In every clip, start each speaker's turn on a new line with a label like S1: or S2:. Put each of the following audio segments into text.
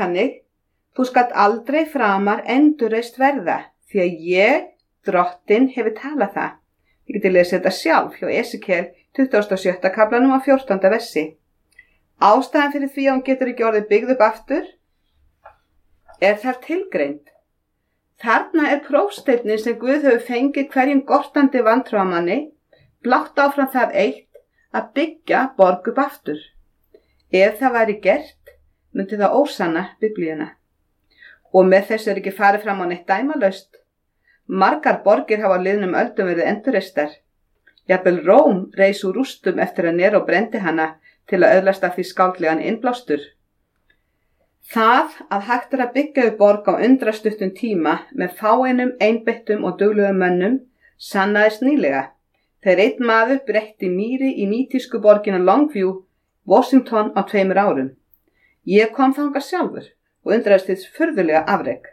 S1: þannig: þú skalt aldrei framar endurreist verða, því að ég, Drottinn, hefur talað það. Ég geti lesið þetta sjálf hjá Esekiel 27. kaflanum á 14. versi. Ástæðan fyrir því að hún getur ekki orðið byggð upp aftur er þar tilgreind. Þarna er prófsteinninn sem Guð hefur fengið hverjum gortandi vantrúamanni blátt áfram það eitt að byggja borg upp aftur. Ef það væri gert, myndi það ósanna Biblíuna. Og með þessu ekki farið fram á neitt dæmalaust. Margar borgir hafa á liðnum öldum verið endurreistar. Jafnvel Róm reis úr rústum eftir að Neró brendi hana til að öðlast af því skáldlegan innblástur. Það að hægt að byggja upp borg á undrastuttum tíma með fáeinum, einbeittum og duglegum mönnum sannaðist nýlega. Þegar einn maður breytti mýri í nýtísku borgina Longview, Washington á 2 árum. Ég kom þangað sjálfur og undraðist þess furðulega afrek.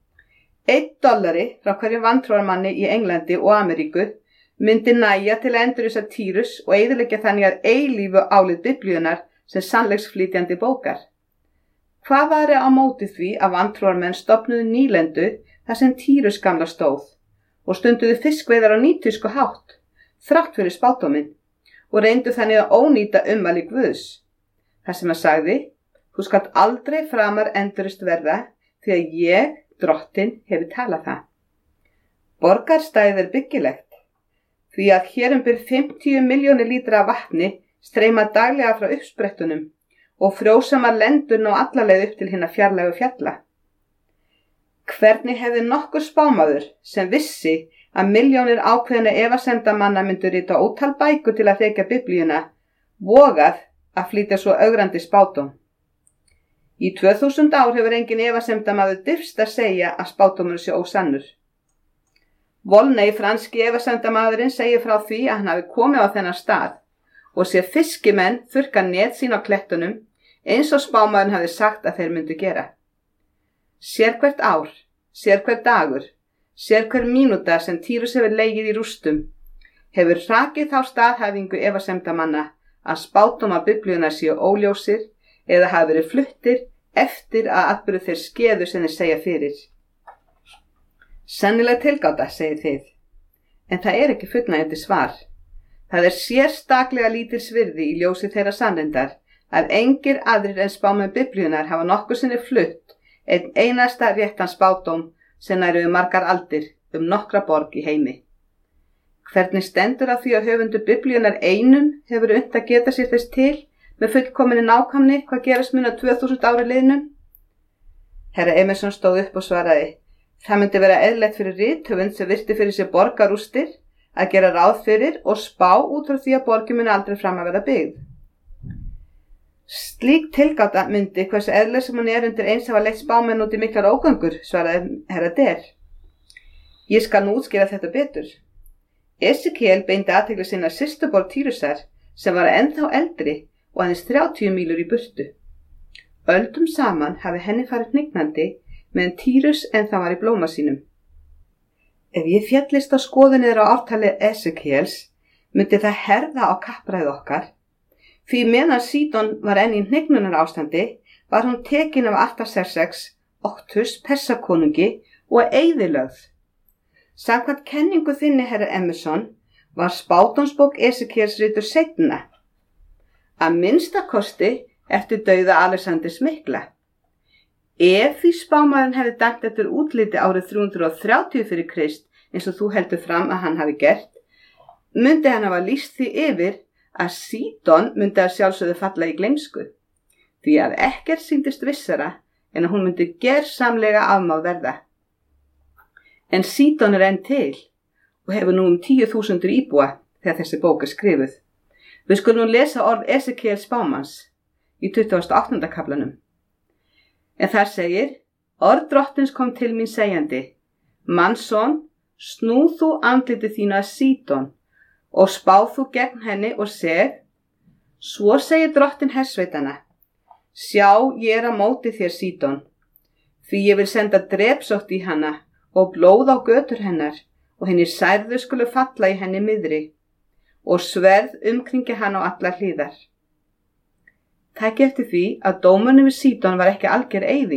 S1: $1 frá hverjum vantrúarmanni í Englandi og Ameríku myndi nægja til að endurreisa Týrus og eyðileggja þannig að eilífu álit Biblíunnar sem sannleiksflytjandi bókar. Hvað væri á móti því að vantrúarmenn stofnuðu nýlendu þar sem Týrus gamla stóð og stunduðu fiskveiðar á nýtísku hátt, þrátt fyrir spádóminn, og reyndu þannig að ónýta ummæli Guðs. Það sem hann sagði: þú skalt aldrei framar endurreist verða, því að ég, Drottinn, hefur talað það. Borgarstæðið er byggilegt, því að hér bil 50 milljónir lítra af vatni streyma daglega frá uppsprettunum og frjósamar lendur ná alla leið upp til hinna fjarlægu fjalla. Hvernig hefði nokkur spámaður sem vissi að milljónir ákveðinna efasemdamanna myndu rita ótal bækur til að þekja Biblíuna vogað að flytja svo ögrandi spádóm? Í 2000 ár hefur engin efasemdamaður dirfst að segja að spádómurinn sé ósannur. Volney, franski efasemdamaðurinn, segir frá því að hann hafi komið á þennan stað og sé fiskimenn þurrka net sín á klettunum eins og spámaðurinn hafi sagt að þeir myndu gera. Sérhvert ár, sérhver dagur, sérhver mínúta sem Týrus hefur legið í rústum hefur hrakið þá staðhæfingu efasemdamanna að spádómar Biblíunnar séu óljósir eða hafi verið fluttir eftir að atburðir þeir skeðu sem þeir segja fyrir. Sennilega tilgáta, segið þið, en það er ekki fullnægjandi svar. Það er sérstaklega lítils virði í ljósi þeirra sannindar að engir aðrir en spámenn Biblíunnar hafa nokkuð sinni flutt einn einasta réttan spádóm sem nær yfir margar aldir nokkra borg í heimi. Hvernig stendur á því að höfundur Biblíunnar einum hefur unnt að geta sér þess til með fullkominni nákvæmni hvað gerast mun á 2000 ári liðnum? Herra Emerson stóð upp og svaraði: það myndi vera eðlilegt fyrir rithöfund sem virti fyrir sér borgarústir að gera ráð fyrir og spá út frá því að borgin muni aldrei fram að vera byggð. Slík tilgáta myndi, hversu eðlileg sem hún er undir eins hafa leitt spámenn út í miklar ógöngur, svaraði herra Der. Ég skal nú útskýra þetta betur. Esekiel beindi athygli sinni að systurborg Týrusar sem var ennþá eldri og aðeins 30 mílur í burtu. Öldum saman hafi henni farið hnignandi meðan Týrus ennþá var í blóma sínum. Ef ég fjallist á skoðun niður á ártalið Esekiels, myndi það herða á kappræð okkar, því meðan Sídon var enn í hnignunar ástandi, var hún tekin af Artaxerxes, Oktus, Persakonungi og eyðilögð. Samkvæmt kenningu þinni, herra Emerson, var spádómsbók Esekiels rituð seinna, að minnsta kosti eftir dauða Alexanders mikla. Ef því spámaðurinn hefði dæmt eftir útliti árið 330 fyrir Krist, eins og þú heldur fram að hann hafi gert, myndi hann hafa lýst því yfir að Sídon myndi að sjálfsögðu falla í gleymsku, því að ekkert sýndist vissara en að hún myndi gersamlega afmáð verða. En Sídon er enn til og hefur nú 10.000 íbúa þegar þessi bók er skrifuð. Við skulum lesa orð Esekiels spámanns í 28. kaflanum. En þar segir: orð Drottins kom til mín segjandi: mannsson, snúð þú andliti þínu að Sídon og spáð þú gegn henni og seg: svo segir Drottinn hersveitanna, sjá, ég er á móti þér Sídon, því ég vil senda drepsótt í hana og blóð á götur hennar og hinir særðu skulu falla í henni miðri og sverð umkringi hann á allar hliðar. Takk eftir því að dómurinn við Sídon var ekki alger eyðing.